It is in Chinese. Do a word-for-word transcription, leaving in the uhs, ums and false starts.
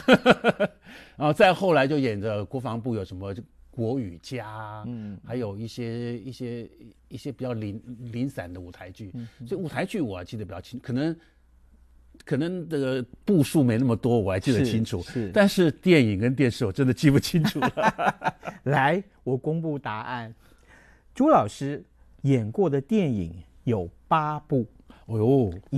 然后再后来就演着国防部有什么国语家，嗯，还有一些一些一些比较零零散的舞台剧，嗯，所以舞台剧我还记得比较清，可能可能这个部数没那么多，我还记得清楚， 是是但是电影跟电视我真的记不清楚了。 来，我公布答案，朱老师演过的电影有八部。 哦呦，